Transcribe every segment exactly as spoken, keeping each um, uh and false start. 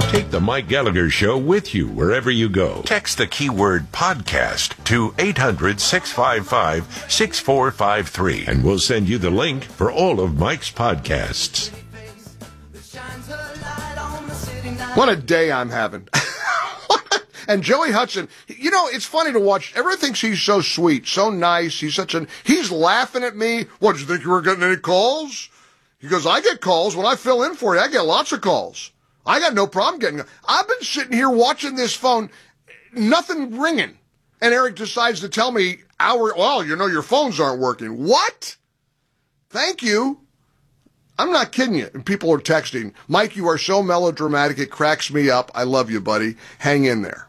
Take the Mike Gallagher Show with you wherever you go. Text the keyword podcast to eight hundred, six five five, six four five three, and we'll send you the link for all of Mike's podcasts. What a day I'm having. And Joey Hudson, you know, it's funny to watch. Everyone thinks he's so sweet, so nice. He's such an, he's laughing at me. What, did you think you were getting any calls? He goes, I get calls. When I fill in for you, I get lots of calls. I got no problem getting, I've been sitting here watching this phone, nothing ringing. And Eric decides to tell me, hour, well, you know, your phones aren't working. What? Thank you. I'm not kidding you. And people are texting, Mike, you are so melodramatic, it cracks me up. I love you, buddy. Hang in there.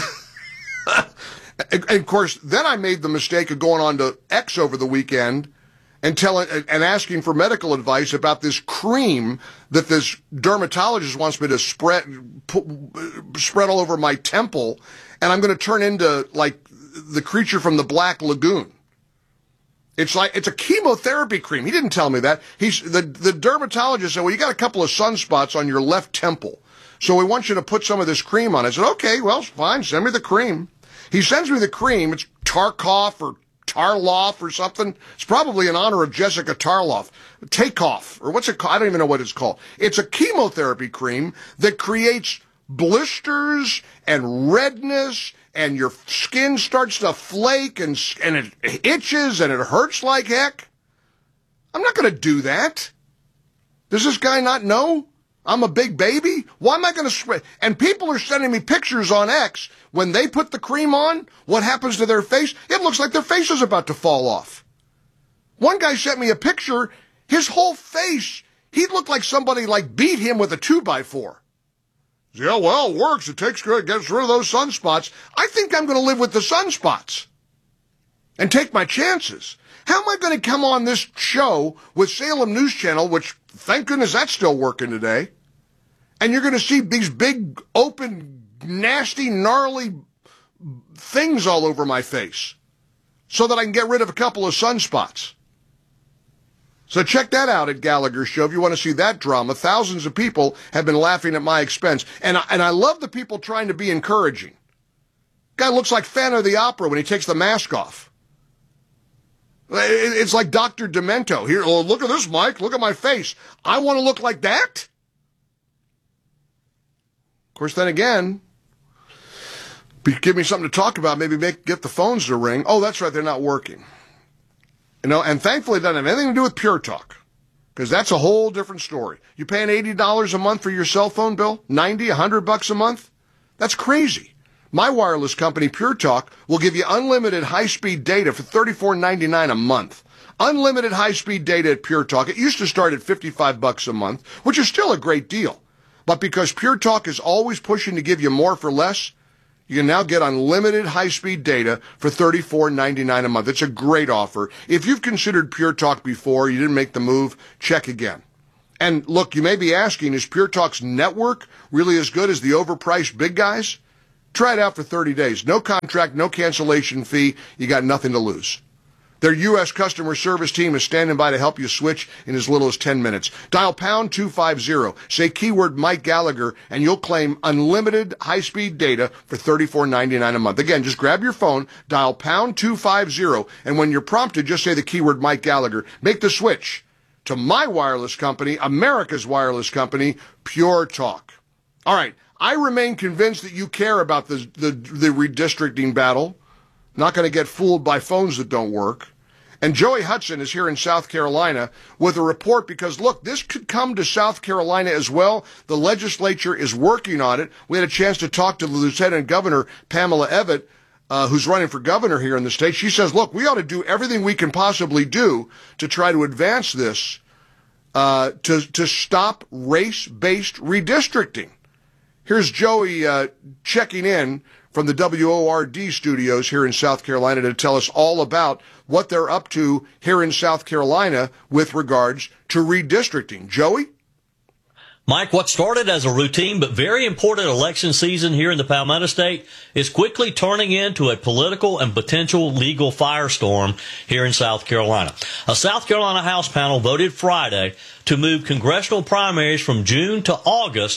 And, and of course, then I made the mistake of going on to X over the weekend and telling and asking for medical advice about this cream that this dermatologist wants me to spread put, spread all over my temple, and I'm going to turn into like the creature from the Black Lagoon. It's like it's a chemotherapy cream. He didn't tell me that. He's the the dermatologist said, "Well, you got a couple of sunspots on your left temple, so we want you to put some of this cream on." I said, "Okay, well, fine. Send me the cream." He sends me the cream. It's Tarkoff or Tarloff or something. It's probably in honor of Jessica Tarloff. Takeoff, or what's it called? I don't even know what it's called. It's a chemotherapy cream that creates blisters and redness, and your skin starts to flake, and, and it itches, and it hurts like heck. I'm not going to do that. Does this guy not know I'm a big baby? Why am I going to sweat? And people are sending me pictures on X. When they put the cream on, what happens to their face? It looks like their face is about to fall off. One guy sent me a picture. His whole face, he looked like somebody like beat him with a two by four. Yeah, well, it works. It takes good, gets rid of those sunspots. I think I'm going to live with the sunspots and take my chances. How am I going to come on this show with Salem News Channel, which, thank goodness, that's still working today, and you're going to see these big, open, nasty, gnarly things all over my face so that I can get rid of a couple of sunspots? So check that out at Gallagher Show if you want to see that drama. Thousands of people have been laughing at my expense. And I, and I love the people trying to be encouraging. Guy looks like Phantom of the Opera when he takes the mask off. It's like Doctor Demento. Here, oh, look at this, Mike. Look at my face. I want to look like that? Of course, then again, give me something to talk about. Maybe make get the phones to ring. Oh, that's right. They're not working. You know, and thankfully it doesn't have anything to do with Pure Talk, because that's a whole different story. You paying eighty dollars a month for your cell phone bill? ninety, a hundred bucks a month? That's crazy. My wireless company, Pure Talk, will give you unlimited high-speed data for thirty-four ninety-nine a month. Unlimited high-speed data at Pure Talk. It used to start at fifty-five bucks a month, which is still a great deal. But because Pure Talk is always pushing to give you more for less, you can now get unlimited high-speed data for thirty-four ninety-nine a month. It's a great offer. If you've considered Pure Talk before, you didn't make the move, check again. And look, you may be asking, is Pure Talk's network really as good as the overpriced big guys? Try it out for thirty days. No contract, no cancellation fee. You got nothing to lose. Their U S customer service team is standing by to help you switch in as little as ten minutes. Dial pound two fifty, say keyword Mike Gallagher, and you'll claim unlimited high-speed data for thirty-four ninety-nine a month. Again, just grab your phone, dial pound two fifty, and when you're prompted, just say the keyword Mike Gallagher. Make the switch to my wireless company, America's wireless company, Pure Talk. All right, I remain convinced that you care about the, the, the redistricting battle. Not going to get fooled by phones that don't work. And Joey Hudson is here in South Carolina with a report because, look, this could come to South Carolina as well. The legislature is working on it. We had a chance to talk to the Lieutenant Governor, Pamela Evett, uh, who's running for governor here in the state. She says, look, we ought to do everything we can possibly do to try to advance this, uh, to, to stop race-based redistricting. Here's Joey uh, checking in from the W O R D studios here in South Carolina to tell us all about what they're up to here in South Carolina with regards to redistricting. Joey? Mike, what started as a routine but very important election season here in the Palmetto State is quickly turning into a political and potential legal firestorm here in South Carolina. A South Carolina House panel voted Friday to move congressional primaries from June to August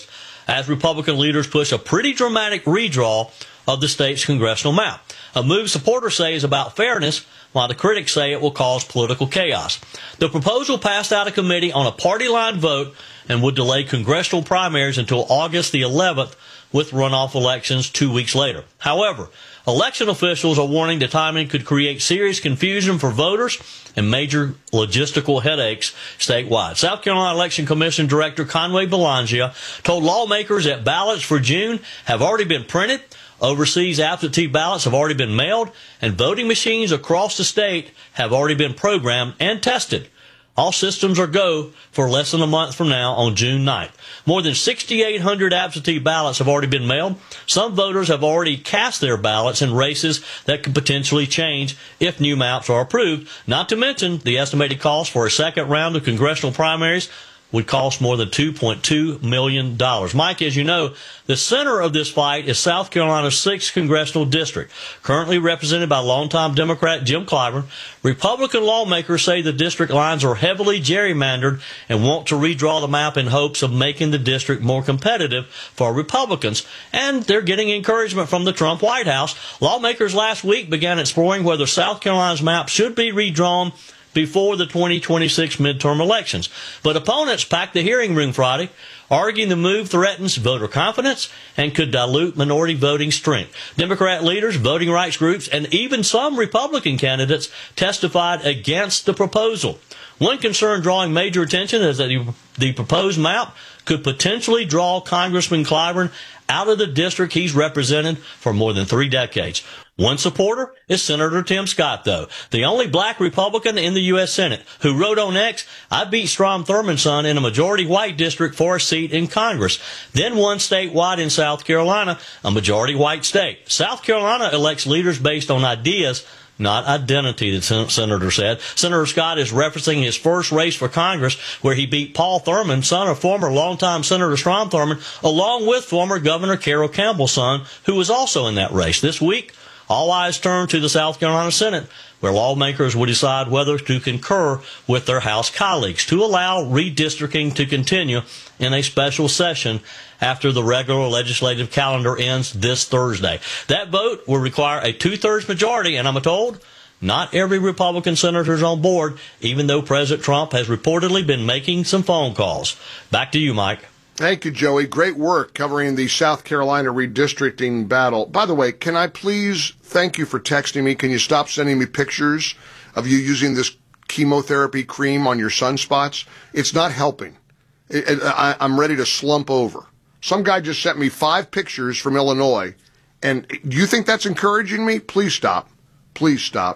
as Republican leaders push a pretty dramatic redraw of the state's congressional map. A move supporters say is about fairness, while the critics say it will cause political chaos. The proposal passed out of committee on a party-line vote and would delay congressional primaries until August the eleventh, with runoff elections two weeks later. However, election officials are warning the timing could create serious confusion for voters and major logistical headaches statewide. South Carolina Election Commission Director Conway Belangia told lawmakers that ballots for June have already been printed, overseas absentee ballots have already been mailed, and voting machines across the state have already been programmed and tested. All systems are go for less than a month from now on June ninth. More than six thousand eight hundred absentee ballots have already been mailed. Some voters have already cast their ballots in races that could potentially change if new maps are approved, not to mention the estimated cost for a second round of congressional primaries would cost more than two point two million dollars. Mike, as you know, the center of this fight is South Carolina's sixth Congressional District, currently represented by longtime Democrat Jim Clyburn. Republican lawmakers say the district lines are heavily gerrymandered and want to redraw the map in hopes of making the district more competitive for Republicans. And they're getting encouragement from the Trump White House. Lawmakers last week began exploring whether South Carolina's map should be redrawn before the twenty twenty-six midterm elections. But opponents packed the hearing room Friday, arguing the move threatens voter confidence and could dilute minority voting strength. Democrat leaders, voting rights groups, and even some Republican candidates testified against the proposal. One concern drawing major attention is that the proposed map could potentially draw Congressman Clyburn out of the district he's represented for more than three decades. One supporter is Senator Tim Scott, though, the only black Republican in the U S Senate, who wrote on X, "I beat Strom Thurmond's son in a majority white district for a seat in Congress, then won statewide in South Carolina, a majority white state." South Carolina elects leaders based on ideas, not identity, the sen- senator said. Senator Scott is referencing his first race for Congress, where he beat Paul Thurmond, son of former longtime Senator Strom Thurmond, along with former Governor Carroll Campbell's son, who was also in that race. This week, all eyes turn to the South Carolina Senate, where lawmakers will decide whether to concur with their House colleagues to allow redistricting to continue in a special session after the regular legislative calendar ends this Thursday. That vote will require a two-thirds majority, and I'm told not every Republican senator is on board, even though President Trump has reportedly been making some phone calls. Back to you, Mike. Thank you, Joey. Great work covering the South Carolina redistricting battle. By the way, can I please thank you for texting me? Can you stop sending me pictures of you using this chemotherapy cream on your sunspots? It's not helping. It, it, I, I'm ready to slump over. Some guy just sent me five pictures from Illinois, and do you think that's encouraging me? Please stop. Please stop.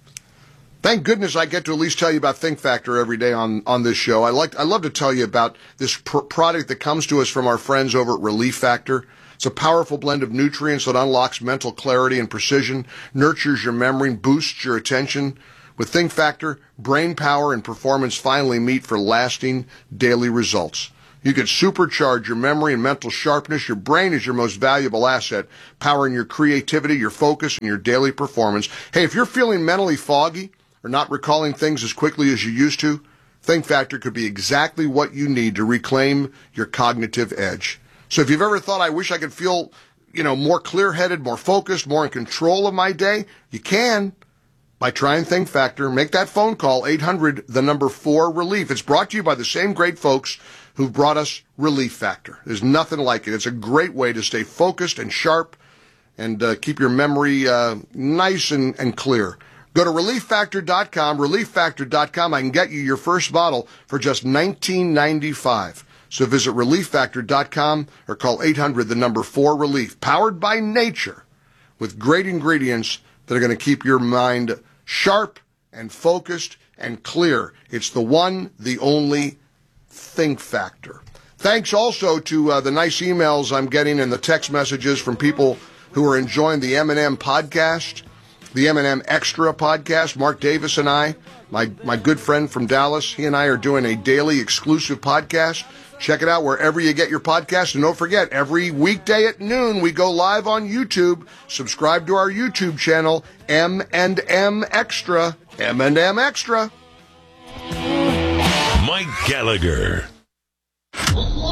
Thank goodness I get to at least tell you about Think Factor every day on, on this show. I like I love to tell you about this pr- product that comes to us from our friends over at Relief Factor. It's a powerful blend of nutrients that unlocks mental clarity and precision, nurtures your memory, boosts your attention. With Think Factor, brain power and performance finally meet for lasting daily results. You can supercharge your memory and mental sharpness. Your brain is your most valuable asset, powering your creativity, your focus, and your daily performance. Hey, if you're feeling mentally foggy, or not recalling things as quickly as you used to, Think Factor could be exactly what you need to reclaim your cognitive edge. So if you've ever thought, I wish I could feel, you know, more clear-headed, more focused, more in control of my day, you can by trying Think Factor. Make that phone call, eight hundred, the number four, relief. It's brought to you by the same great folks who've brought us Relief Factor. There's nothing like it. It's a great way to stay focused and sharp and uh, keep your memory uh, nice and, and clear. Go to relief factor dot com, relief factor dot com. I can get you your first bottle for just nineteen ninety-five. So visit relief factor dot com or call eight hundred, the number four, relief. Powered by nature with great ingredients that are going to keep your mind sharp and focused and clear. It's the one, the only Think Factor. Thanks also to uh, the nice emails I'm getting and the text messages from people who are enjoying the M and M podcast. The M and M Extra podcast. Mark Davis and I, my, my good friend from Dallas, he and I are doing a daily exclusive podcast. Check it out wherever you get your podcast. And don't forget, every weekday at noon, we go live on YouTube. Subscribe to our YouTube channel, M and M Extra. M and M Extra. Mike Gallagher.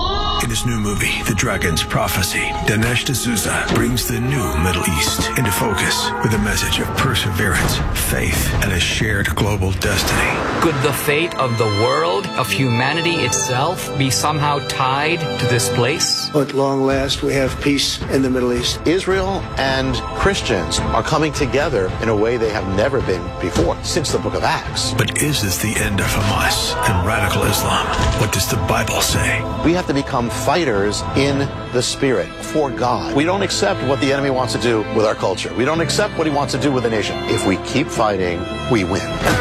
In his new movie, The Dragon's Prophecy, Dinesh D'Souza brings the new Middle East into focus with a message of perseverance, faith, and a shared global destiny. Could the fate of the world, of humanity itself, be somehow tied to this place? At long last, we have peace in the Middle East. Israel and Christians are coming together in a way they have never been before since the book of Acts. But is this the end of Hamas and radical Islam? What does the Bible say? We have to become fighters in the spirit for God. We don't accept what the enemy wants to do with our culture. We don't accept what he wants to do with the nation. If we keep fighting, we win.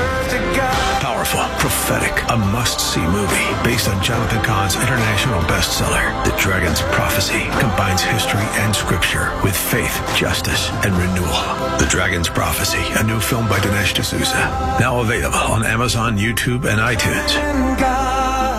Powerful, prophetic, a must-see movie based on Jonathan Cahn's international bestseller, The Dragon's Prophecy, combines history and scripture with faith, justice, and renewal. The Dragon's Prophecy, a new film by Dinesh D'Souza, now available on Amazon, YouTube, and iTunes.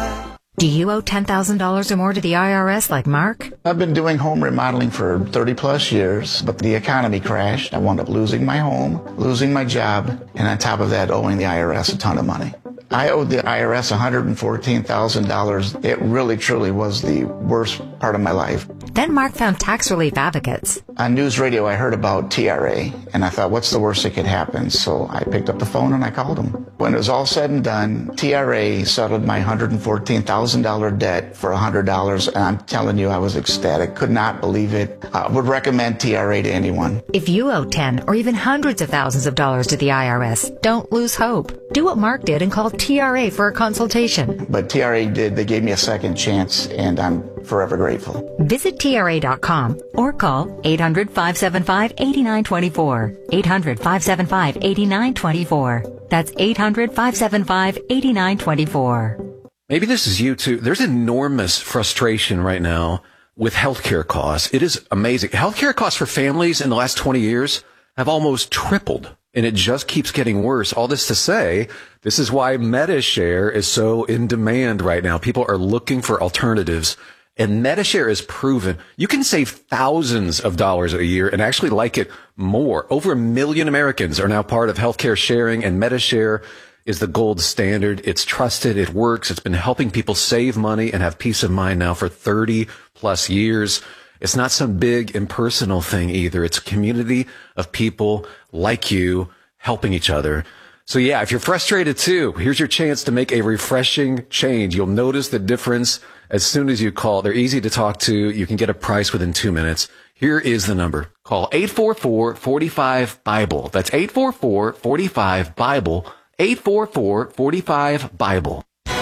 Do you owe ten thousand dollars or more to the I R S like Mark? I've been doing home remodeling for thirty plus years, but the economy crashed. I wound up losing my home, losing my job, and on top of that, owing the I R S a ton of money. I owed the I R S one hundred fourteen thousand dollars. It really, truly was the worst part of my life. Then Mark found Tax Relief Advocates. On news radio, I heard about T R A, and I thought, what's the worst that could happen? So I picked up the phone and I called them. When it was all said and done, T R A settled my one hundred fourteen thousand dollars debt for one hundred dollars, and I'm telling you, I was ecstatic. Could not believe it. I would recommend T R A to anyone. If you owe ten or even hundreds of thousands of dollars to the I R S, don't lose hope. Do what Mark did and call T R A for a consultation. But T R A did. They gave me a second chance, and I'm forever grateful. Visit T R A dot com or call eight hundred, five seven five, eight nine two four. eight hundred, five seven five, eight nine two four. That's eight hundred, five seven five, eight nine two four. Maybe this is you too. There's enormous frustration right now with healthcare costs. It is amazing. Healthcare costs for families in the last twenty years have almost tripled, and it just keeps getting worse. All this to say, this is why MediShare is so in demand right now. People are looking for alternatives. And MediShare is proven you can save thousands of dollars a year and actually like it more. Over a million Americans are now part of healthcare sharing, and MediShare is the gold standard. It's trusted. It works. It's been helping people save money and have peace of mind now for thirty plus years. It's not some big impersonal thing either. It's a community of people like you helping each other. So yeah, if you're frustrated too, here's your chance to make a refreshing change. You'll notice the difference as soon as you call. They're easy to talk to. You can get a price within two minutes. Here is the number. Call eight four four, four five, BIBLE. That's eight four four, four five, BIBLE. eight four four, four five, BIBLE.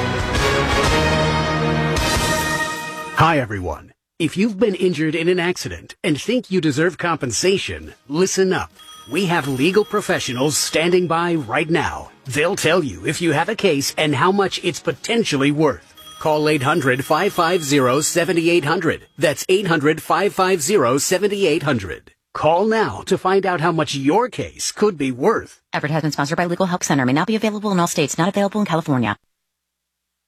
Hi, everyone. If you've been injured in an accident and think you deserve compensation, listen up. We have legal professionals standing by right now. They'll tell you if you have a case and how much it's potentially worth. Call eight hundred, five five zero, seven eight hundred. That's eight hundred, five five zero, seven eight hundred. Call now to find out how much your case could be worth. Advertisement sponsored by Legal Help Center. May not be available in all states. Not available in California.